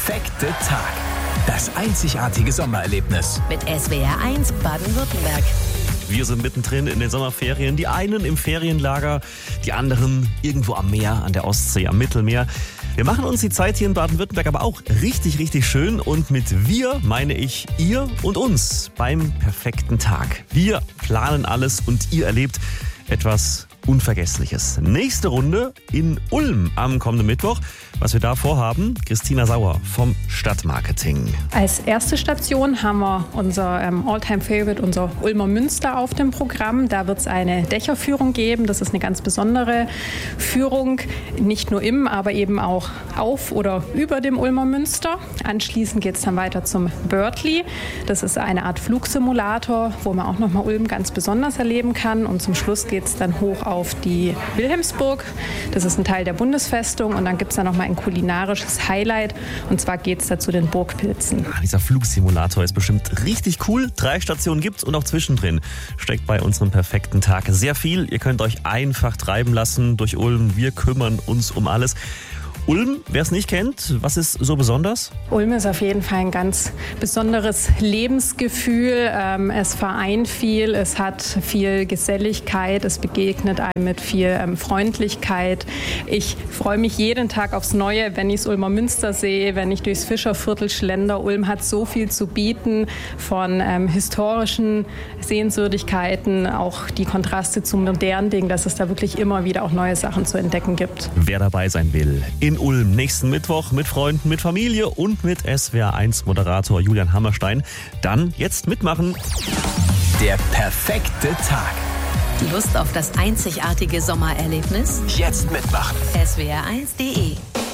Perfekte Tag. Das einzigartige Sommererlebnis. Mit SWR1 Baden-Württemberg. Wir sind mittendrin in den Sommerferien. Die einen im Ferienlager, die anderen irgendwo am Meer, an der Ostsee, am Mittelmeer. Wir machen uns die Zeit hier in Baden-Württemberg aber auch richtig, richtig schön. Und mit wir meine ich ihr und uns beim perfekten Tag. Wir planen alles und ihr erlebt etwas Unvergessliches. Nächste Runde in Ulm am kommenden Mittwoch. Was wir da vorhaben, Christina Sauer vom Stadtmarketing. Als erste Station haben wir unser All-Time-Favorite, unser Ulmer Münster auf dem Programm. Da wird es eine Dächerführung geben. Das ist eine ganz besondere Führung, nicht nur im, aber eben auch auf oder über dem Ulmer Münster. Anschließend geht es dann weiter zum Birdly. Das ist eine Art Flugsimulator, wo man auch nochmal Ulm ganz besonders erleben kann. Und zum Schluss geht es dann hoch auf die Wilhelmsburg. Das ist ein Teil der Bundesfestung. Und dann gibt es dann nochmal ein kulinarisches Highlight. Und zwar geht es da zu den Burgpilzen. Dieser Flugsimulator ist bestimmt richtig cool. 3 Stationen gibt's und auch zwischendrin steckt bei unserem perfekten Tag sehr viel. Ihr könnt euch einfach treiben lassen durch Ulm. Wir kümmern uns um alles. Ulm, wer es nicht kennt, was ist so besonders? Ulm ist auf jeden Fall ein ganz besonderes Lebensgefühl. Es vereint viel, es hat viel Geselligkeit, es begegnet einem mit viel Freundlichkeit. Ich freue mich jeden Tag aufs Neue, wenn ich das Ulmer Münster sehe, wenn ich durchs Fischerviertel schlender. Ulm hat so viel zu bieten von historischen Sehenswürdigkeiten, auch die Kontraste zum modernen Ding, dass es da wirklich immer wieder auch neue Sachen zu entdecken gibt. Wer dabei sein will, in Ulm nächsten Mittwoch mit Freunden, mit Familie und mit SWR1-Moderator Julian Hammerstein. Dann jetzt mitmachen. Der perfekte Tag. Lust auf das einzigartige Sommererlebnis? Jetzt mitmachen. SWR1.de